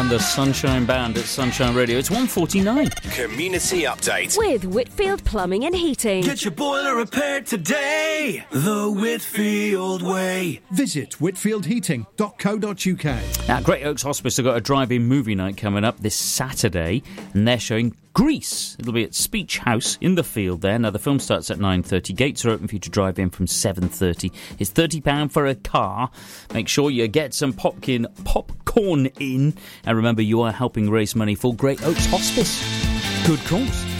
and the Sunshine Band at Sunshine Radio. It's 1:49. Community Update. With Whitfield Plumbing and Heating. Get your boiler repaired today, the Whitfield way. Visit whitfieldheating.co.uk. Now, Great Oaks Hospice have got a drive-in movie night coming up this Saturday, and they're showing Grease. It'll be at Speech House in the field there. Now, the film starts at 9:30. Gates are open for you to drive in from 7:30. It's £30 for a car. Make sure you get some popcorn in. And remember, you are helping raise money for Great Oaks Hospice. Good cause.